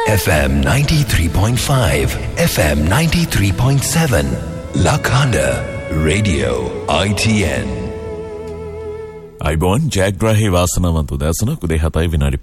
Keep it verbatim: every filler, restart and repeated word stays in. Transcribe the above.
F M ninety-three point five, F M ninety-three point seven, Lakanda Radio I T N. අයිබෝන් ජයග්‍රාහී වාසනාවන්ත උදෑසන උදේ හතයි විනාඩි